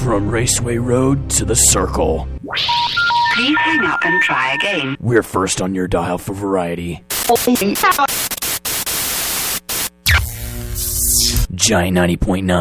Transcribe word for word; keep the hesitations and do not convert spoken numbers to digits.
From Raceway Road to the Circle. Please hang up and try again. We're first on your dial for variety. Giant ninety point nine.